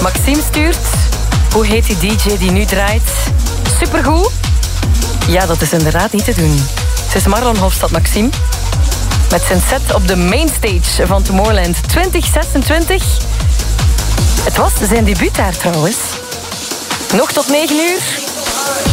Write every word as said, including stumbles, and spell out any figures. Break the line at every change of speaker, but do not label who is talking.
Maxime stuurt. Hoe heet die D J die nu draait? Supergoed? Ja, dat is inderdaad niet te doen. Het is Marlon Hofstad Maxime. Met zijn set op de mainstage van Tomorrowland twintig zesentwintig. Het was zijn debuut daar trouwens. Nog tot negen uur.